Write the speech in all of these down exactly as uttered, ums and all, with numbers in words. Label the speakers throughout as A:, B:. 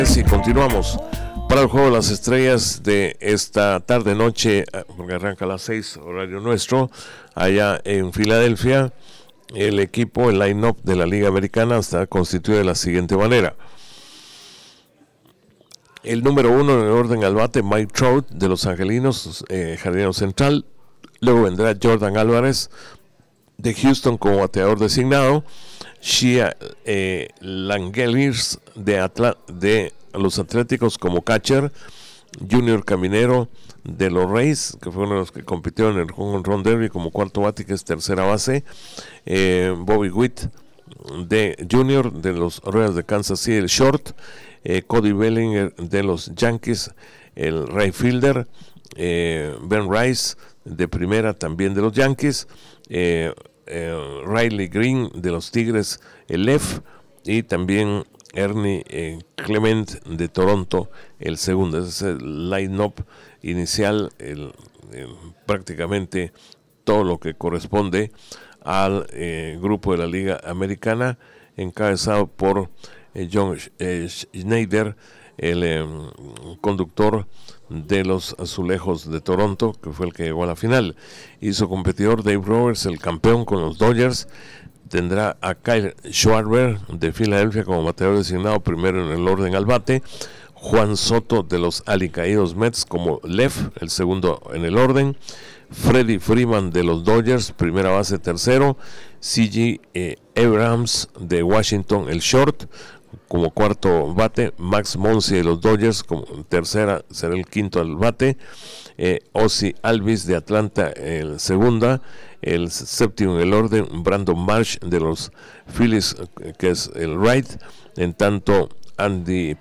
A: Y continuamos para el juego de las estrellas de esta tarde noche, porque arranca a las seis, horario nuestro, allá en Filadelfia. El equipo, el line-up de la Liga Americana está constituido de la siguiente manera. El número uno en el orden al bate, Mike Trout de los Angelinos, eh, jardinero central. Luego vendrá Jordan Álvarez de Houston como bateador designado. Shea eh, Langeliers de, Atla- de los Atléticos como catcher. Junior Caminero de los Rays, que fue uno de los que compitió en el Home Run Derby como cuarto bate, que es tercera base. eh, Bobby Witt de Junior de los Royals de Kansas City, el short. eh, Cody Bellinger de los Yankees, el right fielder. eh, Ben Rice de primera también de los Yankees. eh, eh, Riley Green de los Tigres, el left, y también Ernie eh, Clement de Toronto, el segundo. Ese es el line-up inicial, el, el, prácticamente todo lo que corresponde al eh, grupo de la Liga Americana, encabezado por eh, John eh, Schneider, el eh, conductor de los Azulejos de Toronto, que fue el que llegó a la final. Y su competidor Dave Roberts, el campeón con los Dodgers, tendrá a Kyle Schwarber de Filadelfia como bateador designado, primero en el orden al bate. Juan Soto de los alicaídos Mets como left, el segundo en el orden. Freddie Freeman de los Dodgers, primera base, tercero. C G eh, Abrams de Washington, el short, como cuarto bate. Max Muncy de los Dodgers como tercera, será el quinto al bate. eh, Ozzy Alvis de Atlanta, el segunda. El séptimo en el orden, Brandon Marsh de los Phillies, que es el right. En tanto, Andy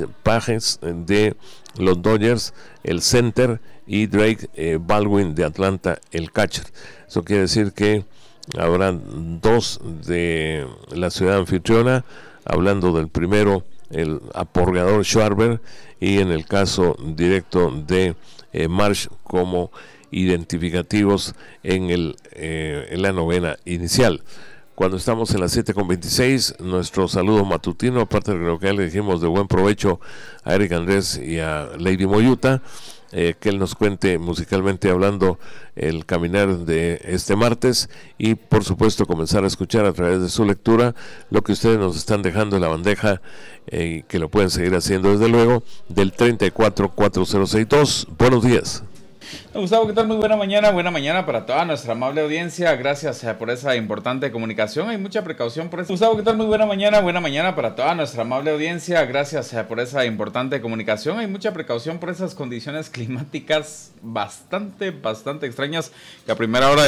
A: Pages de los Dodgers, el center, y Drake eh, Baldwin de Atlanta, el catcher. Eso quiere decir que habrá dos de la ciudad anfitriona, hablando del primero, el aporreador Schwarber, y en el caso directo de eh, Marsh como identificativos en, el, eh, en la novena inicial. Cuando estamos en las siete con veintiséis, nuestro saludo matutino, aparte de lo que ya le dijimos de buen provecho a Eric Andrés y a Lady Moyuta, eh, que él nos cuente musicalmente hablando el caminar de este martes, y por supuesto comenzar a escuchar a través de su lectura lo que ustedes nos están dejando en la bandeja, eh, que lo pueden seguir haciendo desde luego del treinta y cuatro cuatro cero sesenta y dos. Buenos días.
B: Gustavo, ¿qué tal? Muy buena mañana, buena mañana para toda nuestra amable audiencia. Gracias eh, por esa importante comunicación. Hay mucha precaución por eso. Gustavo, ¿qué tal? Muy buena mañana, buena mañana para toda nuestra amable audiencia. Gracias eh, por esa importante comunicación. Hay mucha precaución por esas condiciones climáticas bastante, bastante extrañas que a primera hora